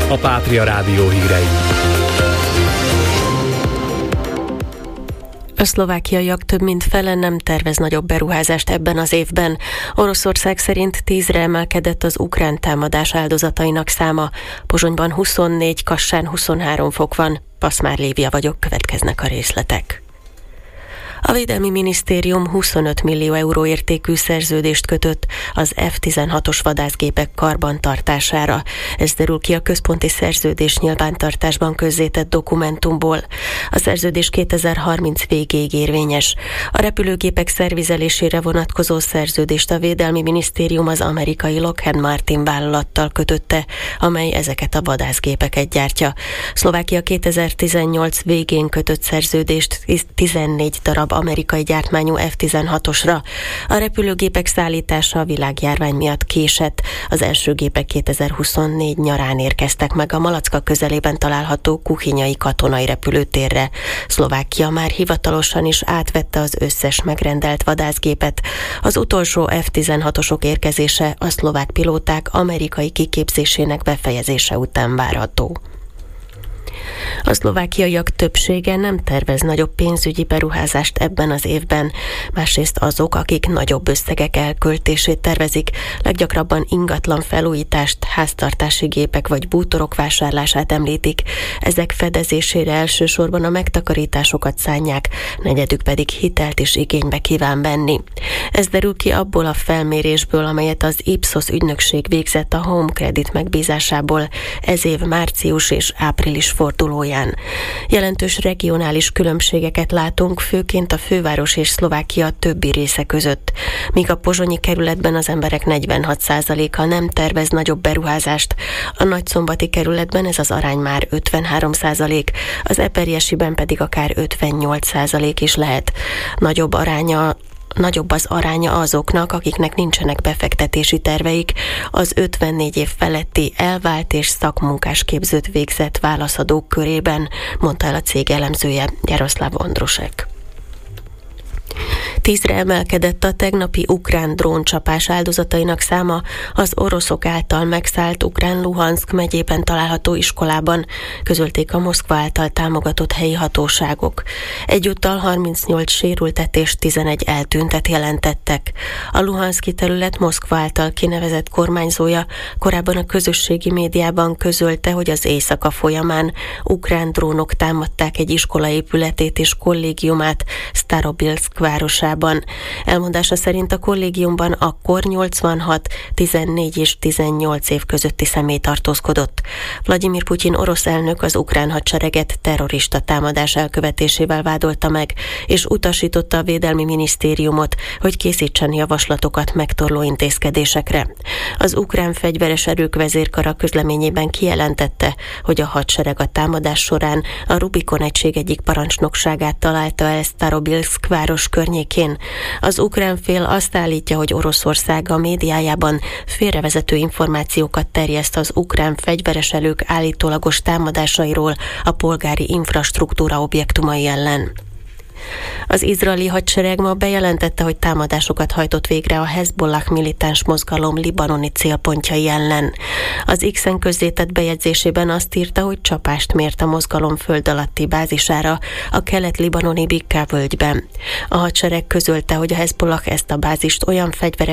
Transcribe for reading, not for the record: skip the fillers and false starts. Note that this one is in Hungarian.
a Pátria Rádió hírei. A szlovákiaiak több mint fele nem tervez nagyobb beruházást ebben az évben. Oroszország szerint 10-re emelkedett az ukrán támadás áldozatainak száma. Pozsonyban 24, Kassán 23 fok van. Paszmár Lívia vagyok, következnek a részletek. A Védelmi Minisztérium 25 millió euró értékű szerződést kötött az F-16-os vadászgépek karbantartására. Ez derül ki a központi szerződés nyilvántartásban közzétett dokumentumból. A szerződés 2030 végéig érvényes. A repülőgépek szervizelésére vonatkozó szerződést a Védelmi Minisztérium az amerikai Lockheed Martin vállalattal kötötte, amely ezeket a vadászgépeket gyártja. Szlovákia 2018 végén kötött szerződést 14 darab amerikai gyártmányú F-16-osra. A repülőgépek szállítása a világjárvány miatt késett. Az első gépek 2024 nyarán érkeztek meg a Malacka közelében található Kuchinyai katonai repülőtérre. Szlovákia már hivatalosan is átvette az összes megrendelt vadászgépet. Az utolsó F-16-osok érkezése a szlovák pilóták amerikai kiképzésének befejezése után várható. A szlovákiaiak többsége nem tervez nagyobb pénzügyi beruházást ebben az évben. Másrészt azok, akik nagyobb összegek elköltését tervezik, leggyakrabban ingatlan felújítást, háztartási gépek vagy bútorok vásárlását említik. Ezek fedezésére elsősorban a megtakarításokat szánják, negyedük pedig hitelt is igénybe kíván venni. Ez derül ki abból a felmérésből, amelyet az Ipsos ügynökség végzett a Home Credit megbízásából ez év március és április fordulóján. Jelentős regionális különbségeket látunk, főként a főváros és Szlovákia többi része között. Míg a pozsonyi kerületben az emberek 46%-a nem tervez nagyobb beruházást, a nagyszombati kerületben ez az arány már 53%, az eperjesiben pedig akár 58% is lehet. Nagyobb az aránya azoknak, akiknek nincsenek befektetési terveik, az 54 év feletti elvált és szakmunkás képzőt végzett válaszadók körében, mondta el a cég elemzője, Jaroszláv Ondrusek. 10-re emelkedett a tegnapi ukrán dróncsapás áldozatainak száma az oroszok által megszállt ukrán Luhanszk megyében található iskolában, közölték a Moszkva által támogatott helyi hatóságok. Egyúttal 38 sérültet és 11 eltűntet jelentettek. A luhanszki terület Moszkva által kinevezett kormányzója korábban a közösségi médiában közölte, hogy az éjszaka folyamán ukrán drónok támadták egy iskola épületét és kollégiumát Starobilsk városában. Elmondása szerint a kollégiumban akkor 86, 14 és 18 év közötti személy tartózkodott. Vladimir Putyin orosz elnök az ukrán hadsereget terrorista támadás elkövetésével vádolta meg, és utasította a Védelmi Minisztériumot, hogy készítsen javaslatokat megtorló intézkedésekre. Az ukrán fegyveres erők vezérkara közleményében kijelentette, hogy a hadsereg a támadás során a Rubikon egység egyik parancsnokságát találta el Starobilsk város környékén. Az ukrán fél azt állítja, hogy Oroszország a médiájában félrevezető információkat terjeszt az ukrán fegyveres erők állítólagos támadásairól a polgári infrastruktúra objektumai ellen. Az izraeli hadsereg ma bejelentette, hogy támadásokat hajtott végre a Hezbollah militáns mozgalom libanoni célpontjai ellen. Az X-en közzétett bejegyzésében azt írta, hogy csapást mért a mozgalom föld alatti bázisára a kelet-libanoni Bikká völgyben. A hadsereg közölte, hogy a Hezbollah ezt a bázist olyan fegyverek